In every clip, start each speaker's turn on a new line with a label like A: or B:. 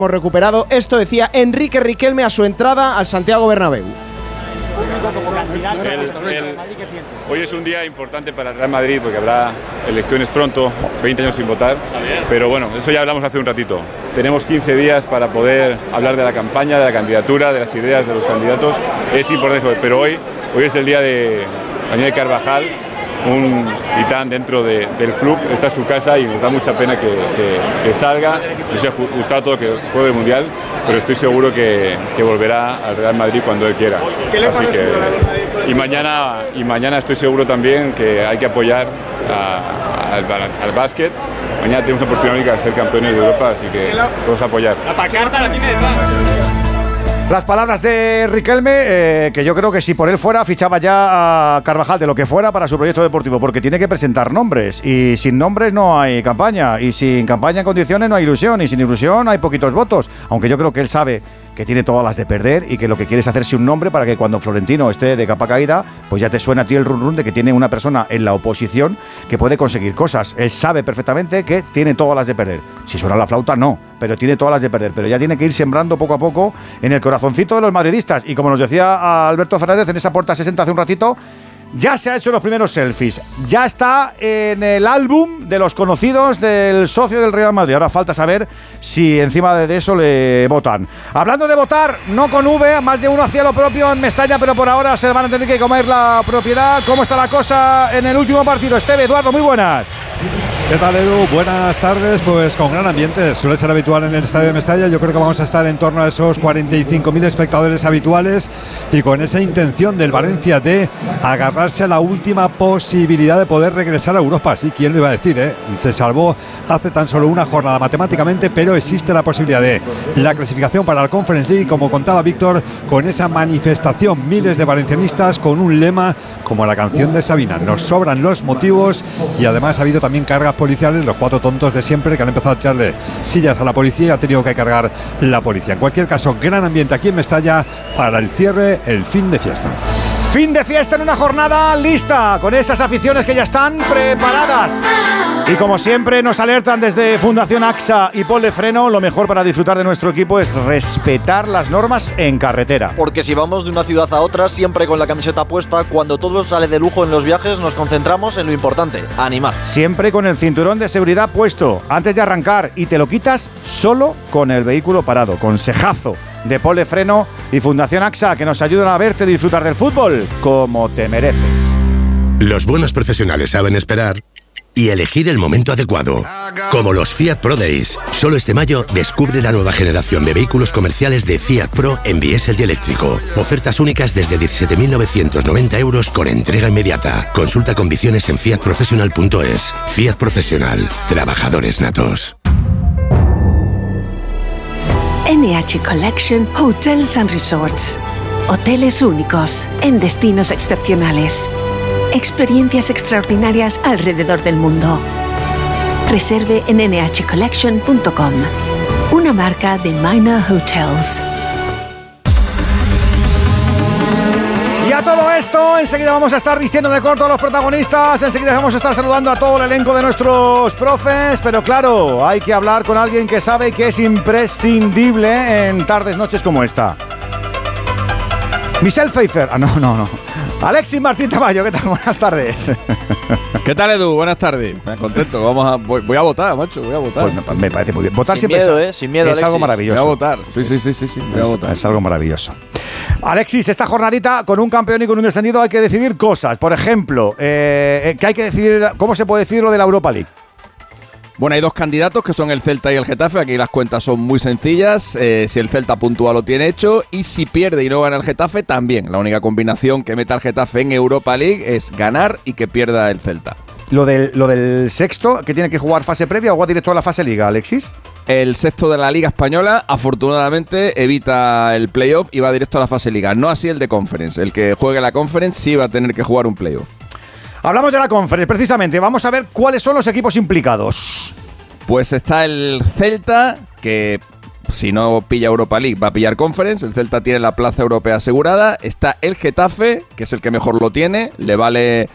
A: hemos recuperado. Esto decía Enrique Riquelme a su entrada al Santiago Bernabéu.
B: Hoy es un día importante para el Real Madrid porque habrá elecciones pronto, 20 años sin votar, pero bueno, eso ya hablamos hace un ratito. Tenemos 15 días para poder hablar de la campaña, de la candidatura, de las ideas de los candidatos. Es importante eso, pero hoy es el día de Daniel Carvajal, un titán dentro del club, está en su casa y nos da mucha pena que salga. Nos ha gustado todo que juegue el Mundial, pero estoy seguro que volverá al Real Madrid cuando él quiera. Así que, y mañana estoy seguro también que hay que apoyar al básquet. Mañana tenemos una oportunidad de ser campeones de Europa, así que vamos a apoyar.
C: Las palabras de Riquelme, que yo creo que si por él fuera, fichaba ya a Carvajal de lo que fuera para su proyecto deportivo, porque tiene que presentar nombres, y sin nombres no hay campaña, y sin campaña en condiciones no hay ilusión, y sin ilusión hay poquitos votos, aunque yo creo que él sabe que tiene todas las de perder y que lo que quiere es hacerse un nombre para que cuando Florentino esté de capa caída, pues ya te suena a ti el run run de que tiene una persona en la oposición que puede conseguir cosas. Él sabe perfectamente que tiene todas las de perder. Si suena la flauta, no, pero tiene todas las de perder. Pero ya tiene que ir sembrando poco a poco en el corazoncito de los madridistas. Y como nos decía Alberto Fernández en esa puerta 60 hace un ratito, ya se ha hecho los primeros selfies. Ya está en el álbum de los conocidos del socio del Real Madrid. Ahora falta saber si encima de eso le votan. Hablando de votar, no con V, más de uno hacía lo propio en Mestalla, pero por ahora se van a tener que comer la propiedad. ¿Cómo está la cosa en el último partido? Eduardo, muy buenas.
D: ¿Qué tal, Edu? Buenas tardes. Pues con gran ambiente, suele ser habitual en el estadio de Mestalla. Yo creo que vamos a estar en torno a esos 45.000 espectadores habituales y con esa intención del Valencia de agarrarse a la última posibilidad de poder regresar a Europa. Sí, ¿quién lo iba a decir? Se salvó hace tan solo una jornada matemáticamente, pero existe la posibilidad de la clasificación para la Conference League, como contaba Víctor, con esa manifestación, miles de valencianistas con un lema como la canción de Sabina: nos sobran los motivos. Y además ha habido también cargas policiales, los cuatro tontos de siempre que han empezado a tirarle sillas a la policía y ha tenido que cargar la policía. En cualquier caso, gran ambiente aquí en Mestalla para el cierre, el fin de fiesta.
C: Fin de fiesta en una jornada lista, con esas aficiones que ya están preparadas. Y como siempre nos alertan desde Fundación AXA y Ponle Freno, lo mejor para disfrutar de nuestro equipo es respetar las normas en carretera.
E: Porque si vamos de una ciudad a otra, siempre con la camiseta puesta, cuando todo sale de lujo en los viajes, nos concentramos en lo importante: animar.
C: Siempre con el cinturón de seguridad puesto antes de arrancar, y te lo quitas solo con el vehículo parado. Consejazo de Ponle Freno y Fundación AXA, que nos ayudan a verte disfrutar del fútbol como te mereces.
F: Los buenos profesionales saben esperar y elegir el momento adecuado. Como los Fiat Pro Days. Solo este mayo descubre la nueva generación de vehículos comerciales de Fiat Pro en diésel y eléctrico. Ofertas únicas desde 17.990 euros con entrega inmediata. Consulta condiciones en fiatprofessional.es. Fiat Professional. Trabajadores natos.
G: NH Collection Hotels and Resorts. Hoteles únicos en destinos excepcionales. Experiencias extraordinarias alrededor del mundo. Reserve en nhcollection.com. Una marca de Minor Hotels.
C: Y a todo esto, enseguida vamos a estar vistiendo de corto a los protagonistas. Enseguida vamos a estar saludando a todo el elenco de nuestros profes. Pero claro, hay que hablar con alguien que sabe que es imprescindible en tardes, noches como esta. Michelle Pfeiffer. No. Alexis Martín Tamayo, ¿qué tal? Buenas tardes.
H: ¿Qué tal, Edu? Buenas tardes. Contento. Voy a votar, macho. Voy a votar.
C: Pues me parece muy bien. Votar
E: sin
C: siempre
E: miedo, sin miedo,
C: es
E: Alexis.
C: algo maravilloso.
H: Voy a votar. Sí. Voy a votar.
C: Es algo maravilloso. Alexis, esta jornadita con un campeón y con un descendido hay que decidir cosas. Por ejemplo, ¿qué hay que decidir? ¿Cómo se puede decidir lo de la Europa League?
H: Bueno, hay dos candidatos que son el Celta y el Getafe. Aquí las cuentas son muy sencillas. Si el Celta puntúa lo tiene hecho, y si pierde y no gana el Getafe, también. La única combinación que meta el Getafe en Europa League es ganar y que pierda el Celta.
C: Lo del sexto, que tiene que jugar fase previa o va directo a la fase Liga, Alexis.
H: El sexto de la Liga Española, afortunadamente, evita el playoff y va directo a la fase Liga. No así el de Conference. El que juegue la Conference sí va a tener que jugar un playoff.
C: Hablamos de la Conference, precisamente. Vamos a ver cuáles son los equipos implicados.
H: Pues está el Celta, que si no pilla Europa League va a pillar Conference. El Celta tiene la plaza europea asegurada. Está el Getafe, que es el que mejor lo tiene. Le vale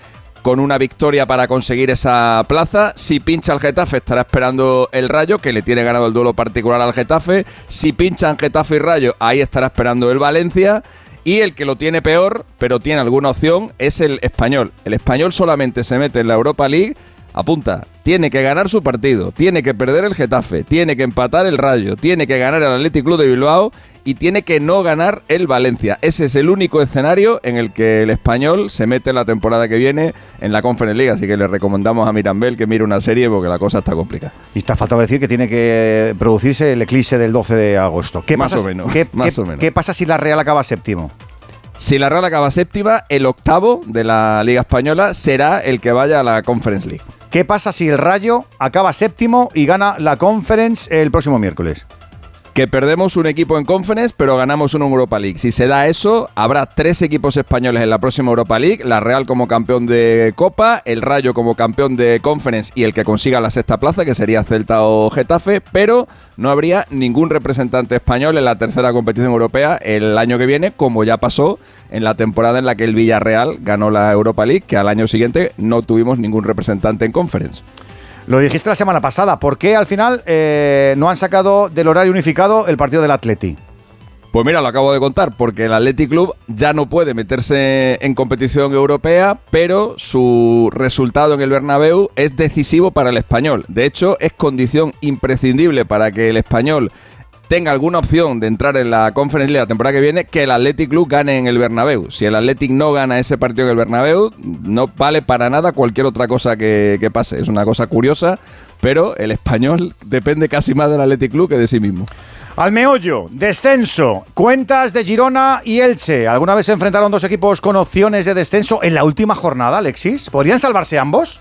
H: con una victoria para conseguir esa plaza. Si pincha el Getafe, estará esperando el Rayo, que le tiene ganado el duelo particular al Getafe. Si pinchan Getafe y Rayo, ahí estará esperando el Valencia. Y el que lo tiene peor, pero tiene alguna opción, es el Español. El Español solamente se mete en la Europa League. Apunta, tiene que ganar su partido, tiene que perder el Getafe, tiene que empatar el Rayo, tiene que ganar el Athletic Club de Bilbao y tiene que no ganar el Valencia. Ese es el único escenario en el que el Español se mete la temporada que viene en la Conference League. Así que le recomendamos a Mirambel que mire una serie porque la cosa está complicada.
C: Y está faltado decir que tiene que producirse el eclipse del 12 de agosto.
H: Más o menos.
C: ¿Qué pasa si la Real acaba séptimo?
H: Si la Real acaba séptima, el octavo de la Liga Española será el que vaya a la Conference League.
C: ¿Qué pasa si el Rayo acaba séptimo y gana la Conference el próximo miércoles?
H: Que perdemos un equipo en Conference, pero ganamos uno en Europa League. Si se da eso, habrá 3 equipos españoles en la próxima Europa League. La Real como campeón de Copa, el Rayo como campeón de Conference y el que consiga la sexta plaza, que sería Celta o Getafe, pero no habría ningún representante español en la tercera competición europea el año que viene, como ya pasó en la temporada en la que el Villarreal ganó la Europa League, que al año siguiente no tuvimos ningún representante en Conference.
C: Lo dijiste la semana pasada. ¿Por qué al final no han sacado del horario unificado el partido del Atleti?
H: Pues mira, lo acabo de contar, porque el Athletic Club ya no puede meterse en competición europea, pero su resultado en el Bernabéu es decisivo para el Español. De hecho, es condición imprescindible para que el Español tenga alguna opción de entrar en la Conference League la temporada que viene, que el Athletic Club gane en el Bernabéu. Si el Athletic no gana ese partido en el Bernabéu, no vale para nada cualquier otra cosa que pase. Es una cosa curiosa, pero el Español depende casi más del Athletic Club que de sí mismo.
C: Al meollo, descenso, cuentas de Girona y Elche. ¿Alguna vez se enfrentaron dos equipos con opciones de descenso en la última jornada, Alexis? ¿Podrían salvarse ambos?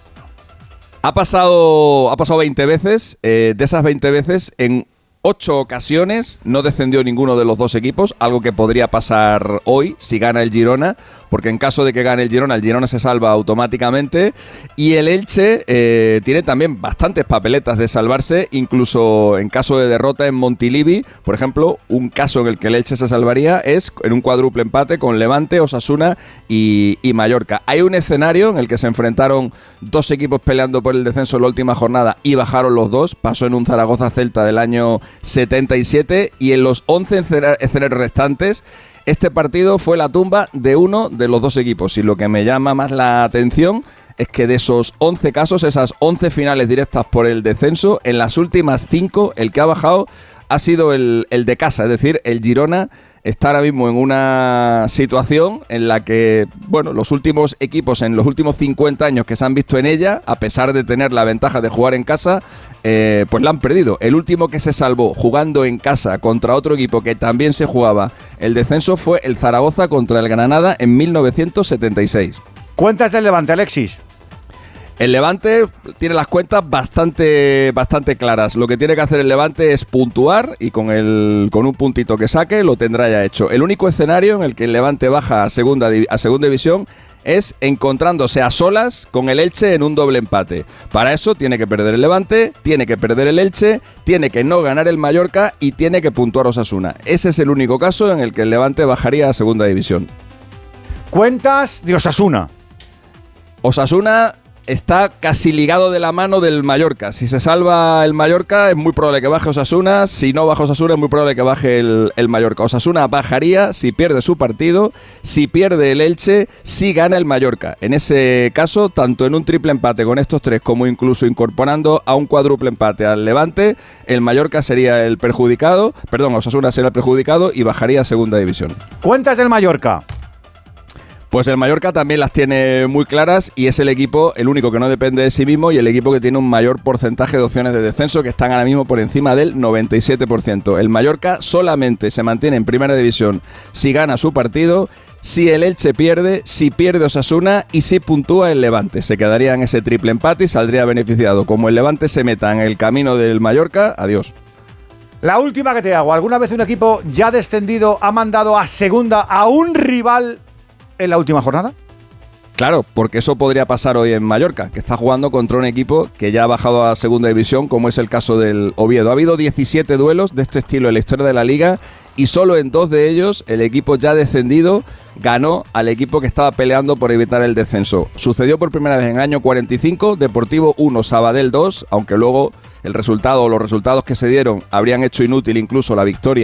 H: Ha pasado 20 veces, de esas 20 veces en 8 ocasiones no descendió ninguno de los dos equipos, algo que podría pasar hoy si gana el Girona, porque en caso de que gane el Girona se salva automáticamente. Y el Elche tiene también bastantes papeletas de salvarse, incluso en caso de derrota en Montilivi. Por ejemplo, un caso en el que el Elche se salvaría es en un cuádruple empate con Levante, Osasuna y Mallorca. Hay un escenario en el que se enfrentaron dos equipos peleando por el descenso en la última jornada y bajaron los dos. Pasó en un Zaragoza-Celta del año 77, y en los 11 escenarios restantes este partido fue la tumba de uno de los dos equipos. Y lo que me llama más la atención es que de esos 11 casos, esas 11 finales directas por el descenso, en las últimas 5 el que ha bajado ha sido el de casa, es decir, el Girona está ahora mismo en una situación en la que, bueno, los últimos equipos en los últimos 50 años que se han visto en ella, a pesar de tener la ventaja de jugar en casa, pues la han perdido. El último que se salvó jugando en casa contra otro equipo que también se jugaba el descenso fue el Zaragoza contra el Granada en 1976.
C: Cuentas del Levante, Alexis.
H: El Levante tiene las cuentas bastante claras. Lo que tiene que hacer el Levante es puntuar y con un puntito que saque lo tendrá ya hecho. El único escenario en el que el Levante baja a segunda división es encontrándose a solas con el Elche en un doble empate. Para eso tiene que perder el Levante, tiene que perder el Elche, tiene que no ganar el Mallorca y tiene que puntuar Osasuna. Ese es el único caso en el que el Levante bajaría a segunda división.
C: Cuentas de Osasuna.
H: Osasuna está casi ligado de la mano del Mallorca. Si se salva el Mallorca es muy probable que baje Osasuna. Si no baja Osasuna es muy probable que baje el Mallorca. Osasuna bajaría si pierde su partido, si pierde el Elche, si gana el Mallorca. En ese caso, tanto en un triple empate con estos tres como incluso incorporando a un cuádruple empate al Levante, el Mallorca sería el perjudicado, Osasuna sería el perjudicado y bajaría a segunda división.
C: Cuentas del Mallorca.
H: Pues el Mallorca también las tiene muy claras y es el equipo, el único que no depende de sí mismo y el equipo que tiene un mayor porcentaje de opciones de descenso, que están ahora mismo por encima del 97%. El Mallorca solamente se mantiene en primera división si gana su partido, si el Elche pierde, si pierde Osasuna y si puntúa el Levante. Se quedaría en ese triple empate y saldría beneficiado. Como el Levante se meta en el camino del Mallorca, adiós.
C: La última que te hago. ¿Alguna vez un equipo ya descendido ha mandado a segunda a un rival en la última jornada?
H: Claro, porque eso podría pasar hoy en Mallorca, que está jugando contra un equipo que ya ha bajado a segunda división, como es el caso del Oviedo. Ha habido 17 duelos de este estilo en la historia de la Liga y solo en 2 de ellos el equipo ya descendido ganó al equipo que estaba peleando por evitar el descenso. Sucedió por primera vez en el año 45, Deportivo 1, Sabadell 2, aunque luego el resultado o los resultados que se dieron habrían hecho inútil incluso la victoria